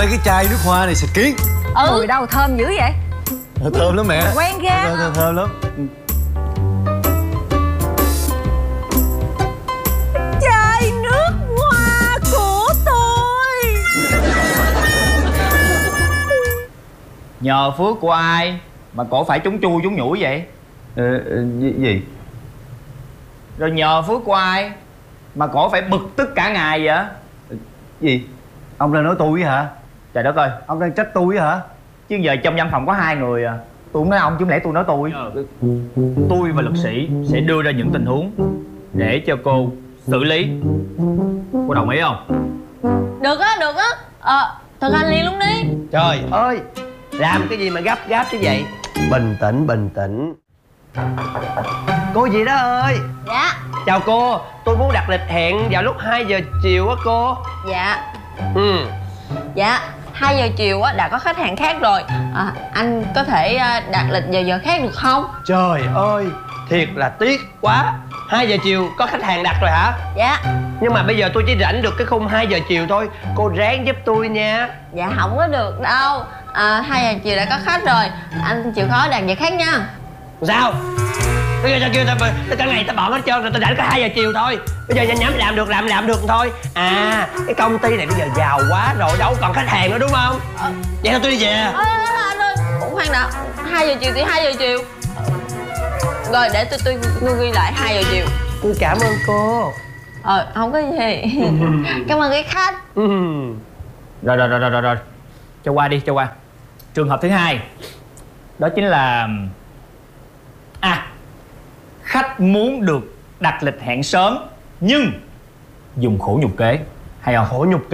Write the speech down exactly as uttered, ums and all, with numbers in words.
ơi, cái chai nước hoa này xịt kiến. Ừ. Mùi đâu thơm dữ vậy? Thơm lắm mẹ. Quen ghê. Thơm, thơm, thơm lắm. Chai nước hoa của tôi. Nhờ phước của ai mà cổ phải trúng chui trúng nhủi vậy? Ờ, gì, gì? Rồi nhờ phước của ai mà cổ phải bực tức cả ngày vậy? Gì? Ông đang nói tôi hả? Trời đất ơi, Ông đang trách tôi hả? chứ giờ trong văn phòng có hai người à. Tôi không nói ông chứ không lẽ tôi nói tôi. Tôi và luật sĩ sẽ đưa ra những tình huống để cho cô xử lý. Cô đồng ý không? Được á, được á. Ờ, thực hành liền luôn đi. Trời ơi, làm cái gì mà gấp gáp như vậy? Bình tĩnh, bình tĩnh. Cô gì đó ơi. Dạ. Chào cô, tôi muốn đặt lịch hẹn vào lúc hai giờ chiều á cô. Dạ. Ừ. Dạ, hai giờ chiều á đã có khách hàng khác rồi. À, anh có thể đặt lịch vào giờ khác được không? Trời ơi, thiệt là tiếc quá. Hai giờ chiều có khách hàng đặt rồi hả? Dạ. Nhưng mà bây giờ tôi chỉ rảnh được cái khung hai giờ chiều thôi. Cô ráng giúp tôi nha. Dạ không có được đâu. À, hai giờ chiều đã có khách rồi. Anh chịu khó đặt giờ khác nha. Sao? Bây giờ sao kêu tao cả ngày tao bận hết trơn rồi, tao rảnh có hai giờ chiều thôi. Bây giờ nhanh nhắm làm được làm làm được thôi. À, cái công ty này bây giờ giàu quá rồi, đâu còn khách hàng nữa đúng không? Ờ. Vậy thôi tôi đi về. Ờ, anh ơi, khoan đã. Hai giờ chiều thì hai giờ chiều. Rồi để tôi tôi, tôi ghi lại hai giờ chiều. Tôi cảm ơn cô. Ờ, không có gì. Cảm ơn cái khách. Ừ. Rồi rồi rồi rồi rồi rồi. Cho qua đi, cho qua. Trường hợp thứ hai đó chính là à, khách muốn được đặt lịch hẹn sớm nhưng dùng khổ nhục kế, hay không? Khổ nhục kế.